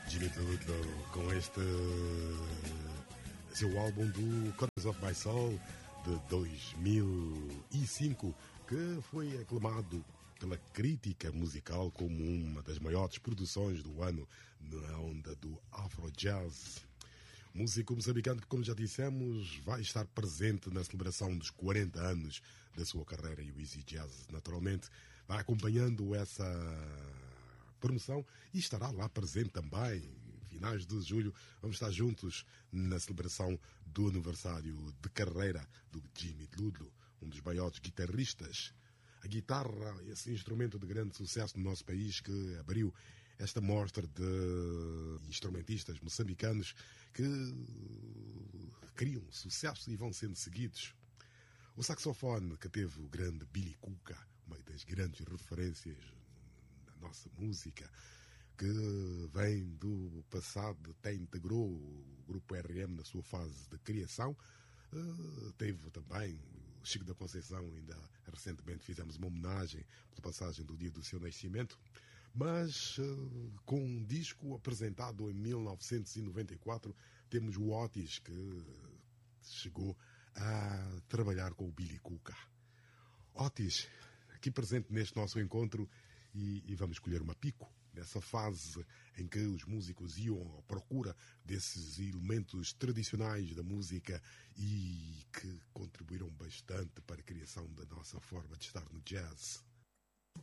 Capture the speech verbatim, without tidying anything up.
Jimmy Ludlow com este seu álbum do Corners of My Soul de dois mil e cinco, que foi aclamado pela crítica musical como uma das maiores produções do ano na onda do Afro-Jazz. Músico moçambicano que, como já dissemos, vai estar presente na celebração dos quarenta anos da sua carreira e o Easy Jazz, naturalmente, vai acompanhando essa promoção e estará lá presente também. Finais de julho, vamos estar juntos na celebração do aniversário de carreira do Jimmy Ludlow, um dos maiores guitarristas. A guitarra, esse instrumento de grande sucesso no nosso país, que abriu esta mostra de instrumentistas moçambicanos que criam sucesso e vão sendo seguidos. O saxofone, que teve o grande Billy Cuca, uma das grandes referências na nossa música, que vem do passado, até integrou o grupo R M na sua fase de criação. Uh, teve também o Chico da Conceição, ainda recentemente fizemos uma homenagem pela passagem do dia do seu nascimento, mas uh, com um disco apresentado em mil novecentos e noventa e quatro, temos o Otis, que chegou a trabalhar com o Billy Cuca. Otis, aqui presente neste nosso encontro, e, e vamos escolher uma pico. Nessa fase em que os músicos iam à procura desses elementos tradicionais da música e que contribuíram bastante para a criação da nossa forma de estar no jazz.